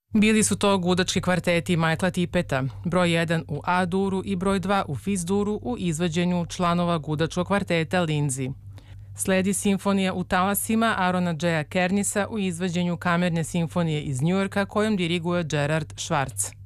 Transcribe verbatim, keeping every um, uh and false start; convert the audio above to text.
Bili su to gudački kvarteti Michaela Tippeta, broj jedan u A-duru i broj dva u Fis-duru u izvođenju članova gudačkog kvarteta Lindsay. Sledi simfonija u talasima Arona J. Kernisa u izvođenju kamerne simfonije iz Njujorka kojom diriguje Gerard Schwartz.